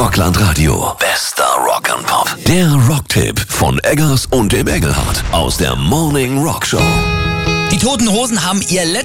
Rockland Radio. Bester Rock and Pop. Der Rocktipp von Eggers und dem Engelhardt aus der Morning Rock Show. Die Toten Hosen haben ihr